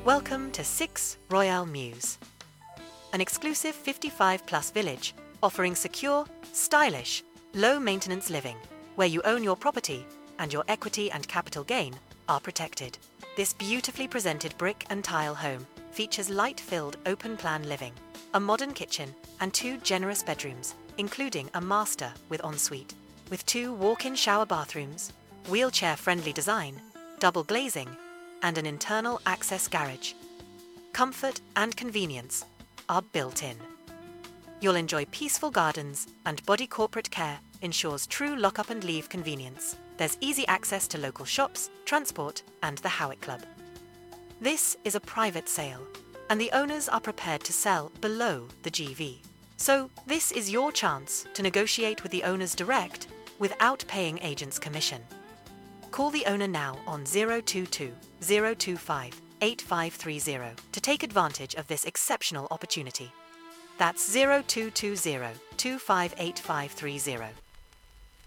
Welcome to 6 Royale Mews, an exclusive 55-plus village offering secure, stylish, low-maintenance living, where you own your property and your equity and capital gain are protected. This beautifully presented brick and tile home features light-filled open-plan living, a modern kitchen and 2 generous bedrooms, including a master with ensuite, with 2 walk-in shower bathrooms, wheelchair-friendly design, double glazing, and an internal access garage. Comfort and convenience are built in. You'll enjoy peaceful gardens, and Body Corporate Care ensures true lock-up and leave convenience. There's easy access to local shops, transport, and the Howick Club. This is a private sale, and the owners are prepared to sell below the GV. So this is your chance to negotiate with the owners direct without paying agents' commission. Call the owner now on 022 025 8530 to take advantage of this exceptional opportunity. That's 0220 258530.